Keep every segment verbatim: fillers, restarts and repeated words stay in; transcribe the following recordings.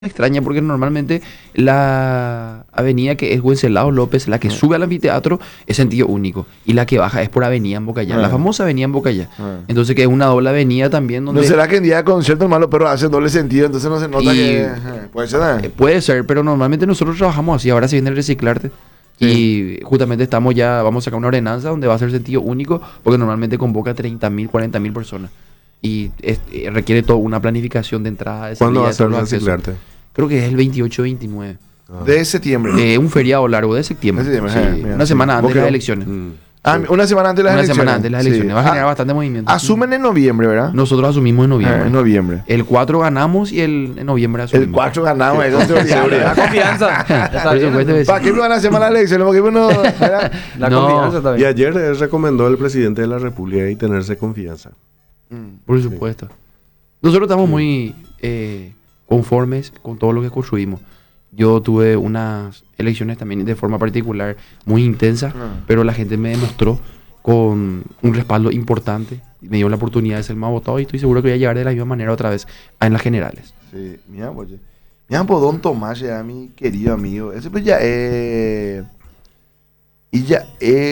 extraña porque normalmente la avenida que es Wenceslao López, la que Ah. sube al anfiteatro, es sentido único. Y la que baja es por avenida en Bocayá, Ah. la famosa avenida en Bocayá. Ah. Entonces que es una doble avenida también donde... ¿No será que en día de concierto, hermano, pero hace doble sentido? Entonces no se nota Y- que... eh, Puede ser, Eh, ¿eh? Puede ser, pero normalmente nosotros trabajamos así. Ahora se viene el reciclarte. Y justamente estamos ya, vamos a sacar una ordenanza donde va a ser sentido único, porque normalmente convoca treinta mil, cuarenta mil personas. Y es- eh, requiere toda una planificación de entrada, de ¿Cuándo salida, va a de ser todos los accesos. reciclarte? Creo que es el veintiocho veintinueve. De septiembre. Eh, un feriado largo de septiembre. De septiembre, Sí, eh, mira, una sí. semana antes ¿Vos de las creo? elecciones. Mm. Ah, una semana antes de las Una elecciones. semana antes de las Sí. elecciones. Va a generar Ah, bastante movimiento. Asumen en noviembre, ¿verdad? Nosotros asumimos en Eh, noviembre. en noviembre. El cuatro ganamos y el en noviembre asumimos. El cuatro ganamos, eso te olvidé. La confianza. Está Por bien. supuesto que sí. ¿Para qué me van a hacer malas elecciones? Porque uno... ¿verdad? La No. confianza está Y bien. ayer eh, recomendó el presidente de la República y tenerse confianza. Por supuesto. Nosotros estamos muy eh, conformes con todo lo que construimos. Yo tuve unas elecciones también de forma particular muy intensas, Ah. pero la gente me demostró con un respaldo importante. Me dio la oportunidad de ser más votado y estoy seguro que voy a llegar de la misma manera otra vez en las generales. Sí, mira, pues, mira, pues, Don Tomás, ya, mi querido amigo. Ese pues ya es... Y ya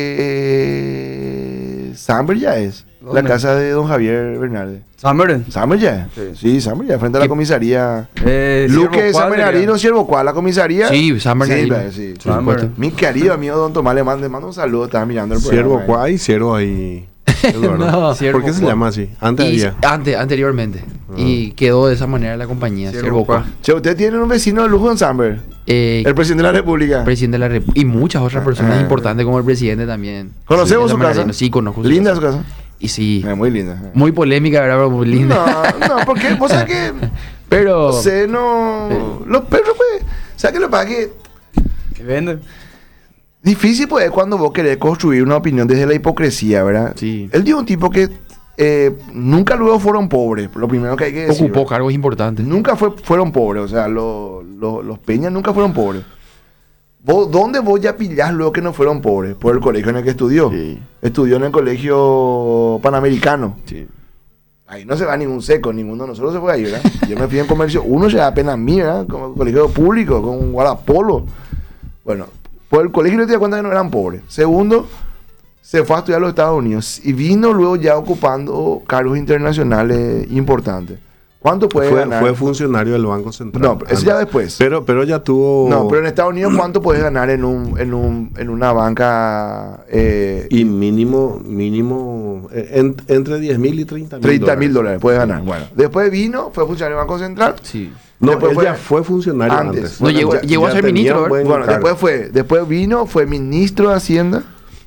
es... Samber ya es. La ¿Dónde? casa de Don Javier Bernardes. Summer. Samber ya. Sí. Sí, Samber ya, frente a la ¿Qué? comisaría. Eh, Luque Siervo San Cuadra, Bernardino, Siervo ¿cuál? La comisaría. Sí, San Bernardino. Sí, pues, sí. Por supuesto. Mi querido amigo Don Tomás, le mando, le mando un saludo. Estaba mirando el Ciervo programa. Cuá y Ciervo ahí. Eduardo. No. ¿Por qué se llama así? Antes Y había. antes, anteriormente. Y quedó de esa manera la compañía. Ciervo Ciervo Cuá. Cuá. Che, ¿usted tiene un vecino de lujo en Samber? Eh, El presidente de la República. presidente de la República. Y muchas otras personas Ah. importantes como el presidente también. ¿Conocemos Sí, su de casa? Bernardino. Sí, conozco su Linda casa. su casa. Y sí, Eh, muy linda. muy polémica, ¿verdad? Pero muy linda. No, no, porque vos sabés que... Pero... No sé, no... Los perros, pues... ¿Sabes qué lo que pasa? Que Que vende. difícil, pues, es cuando vos querés construir una opinión desde la hipocresía, ¿verdad? Sí. Él dijo un tipo que eh, nunca luego fueron pobres, lo primero que hay que decir. Ocupó ¿verdad? cargos importantes. Nunca fue, fueron pobres, o sea, lo- lo- los Peñas nunca fueron pobres. ¿Vos, ¿Dónde vos ya pillás luego que no fueron pobres? Por el colegio en el que estudió. Sí. Estudió en el colegio panamericano. Sí. Ahí no se va ningún seco, ninguno de nosotros se fue ahí, ¿verdad? Yo me fui en comercio, uno se da pena a mí, ¿verdad? Como colegio público, con Guadapolo. Bueno, por el colegio no te das cuenta que no eran pobres. Segundo, se fue a estudiar a los Estados Unidos y vino luego ya ocupando cargos internacionales importantes. ¿Cuánto puede Fue, ganar? fue funcionario del Banco Central. No, eso ya después. Pero, pero ya tuvo. No, pero en Estados Unidos, ¿cuánto puedes ganar en un, en un, en una banca eh, Y mínimo, mínimo. eh, en- entre diez mil y treinta mil. treinta mil dólares? Puedes ganar. Bueno, después vino, fue funcionario del Banco Central. Sí. No, Después él fue- ya fue funcionario antes. antes. No, llegó- ya- llegó a ya ser tenía ministro, ¿verdad? buen Bueno, cargo. después fue, después vino, fue ministro de Hacienda.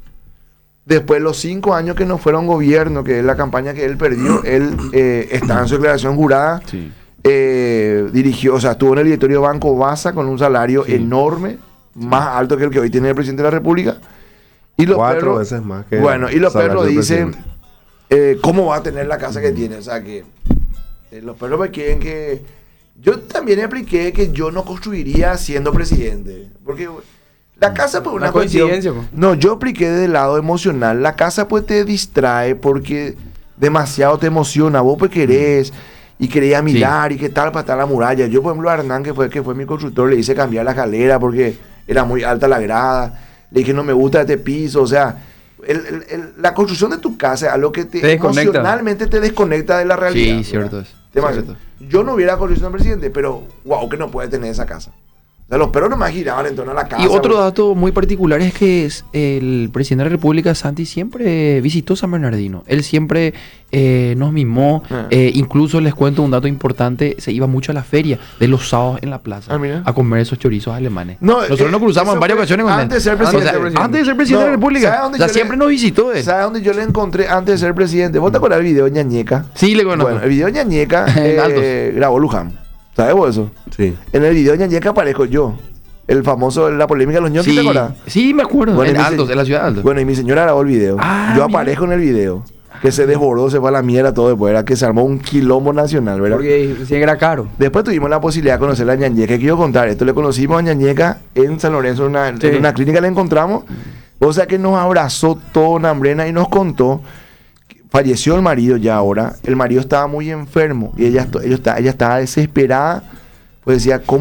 Después los cinco años que no fueron gobierno, que es la campaña que él perdió, él eh, estaba en su declaración jurada, Sí. eh, dirigió, o sea, estuvo en el directorio de Banco Baza con un salario Sí. enorme, más alto que el que hoy tiene el presidente de la República. Y los Cuatro perros, veces más que. bueno, y los salario perros del dicen, presidente. eh, ¿cómo va a tener la casa que tiene? O sea, que eh, los perros me quieren que... Yo también expliqué que yo no construiría siendo presidente. Porque la casa, pues, una, Una cuestión- coincidencia, pues. No, yo expliqué del lado emocional. La casa, pues, te distrae porque demasiado te emociona. Vos, pues, querés y quería mirar y qué tal para estar la muralla. Yo, por ejemplo, a Hernán, que fue, que fue mi constructor, le hice cambiar la escalera porque era muy alta la grada. Le dije, no me gusta este piso. O sea, el- el- el- la construcción de tu casa es algo que te, Te desconecta. emocionalmente te desconecta de la realidad. Sí, cierto ¿verdad? es. Demasiado. Cierto. Yo no hubiera construido un presidente, pero wow, que no puede tener esa casa. O sea, los perros nomás giraban en torno a la casa. Y otro güey. dato muy particular es que es el presidente de la República, Santi, siempre visitó San Bernardino. Él siempre eh, nos mimó. Ah. Eh, incluso les cuento un dato importante: se iba mucho a la feria de los sábados en la plaza Ah, mira. a comer esos chorizos alemanes. No, Nosotros eh, nos cruzamos eso en varias fue ocasiones con él. antes de ser O sea, presidente. antes de ser presidente No, de la República. ¿sabe dónde O sea, yo siempre le- nos visitó. eh. ¿Sabes dónde yo le encontré antes de ser presidente? ¿Vos te acordás del video de Ñañeca? Sí, le conozco. Bueno, el video de Ñañeca En eh, Altos. grabó Luján. ¿Sabes vos eso? Sí. En el video de Ñañeca aparezco yo. El famoso, la polémica de los ñoquis, sí, ¿te acordás? sí, me acuerdo. Bueno, en y mi Altos, se- en la ciudad de Altos. Bueno, y mi señora grabó el video. Ah, yo mira. aparezco en el video. Que se desbordó, se fue a la mierda todo después. Era que se armó un quilombo nacional, ¿verdad? Porque decían que era caro. Después tuvimos la posibilidad de conocer a Ñañeca. Quiero contar, esto le conocimos a Ñañeca en San Lorenzo, en una, Sí. en una clínica le encontramos. O sea que nos abrazó todo Nambrena y nos contó. que falleció el marido ya ahora. El marido estaba muy enfermo y ella, esto- ella, está- ella estaba desesperada Pues decía, ¿cómo